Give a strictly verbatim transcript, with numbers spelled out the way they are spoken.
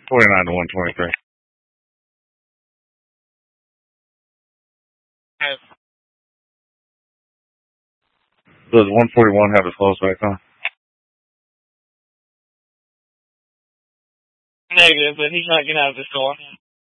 forty-nine to one twenty-three. Does one forty-one have his clothes back on? Negative, but he's not getting out of the store.